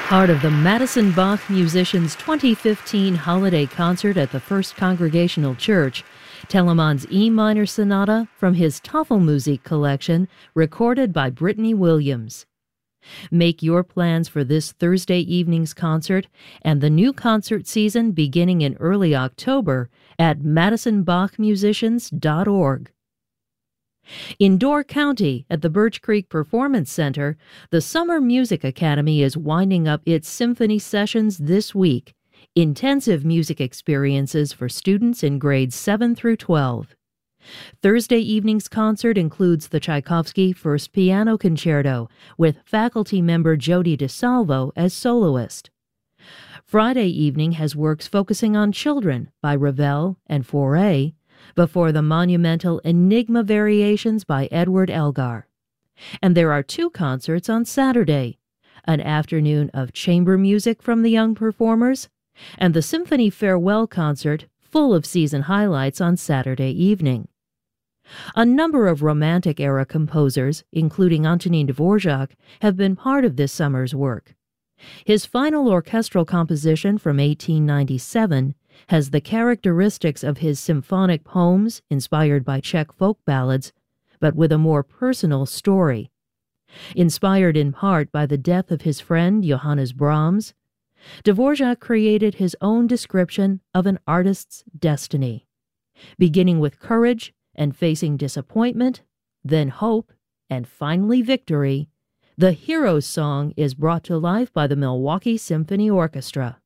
Part of the Madison Bach Musicians' 2015 holiday concert at the First Congregational Church, Telemann's E minor sonata from his Tafelmusik collection, recorded by Brittany Williams. Make your plans for this Thursday evening's concert and the new concert season beginning in early October at madisonbachmusicians.org. In Door County, at the Birch Creek Performance Center, the Summer Music Academy is winding up its symphony sessions this week, intensive music experiences for students in grades 7 through 12. Thursday evening's concert includes the Tchaikovsky First Piano Concerto with faculty member Jody DeSalvo as soloist. Friday evening has works focusing on children by Ravel and Fauré, before the monumental Enigma Variations by Edward Elgar. And there are two concerts on Saturday, an afternoon of chamber music from the young performers, and the Symphony Farewell Concert, full of season highlights on Saturday evening. A number of Romantic-era composers, including Antonin Dvorak, have been part of this summer's work. His final orchestral composition from 1897 has the characteristics of his symphonic poems inspired by Czech folk ballads, but with a more personal story. Inspired in part by the death of his friend Johannes Brahms, Dvorak created his own description of an artist's destiny. Beginning with courage and facing disappointment, then hope, and finally victory, the hero's song is brought to life by the Milwaukee Symphony Orchestra.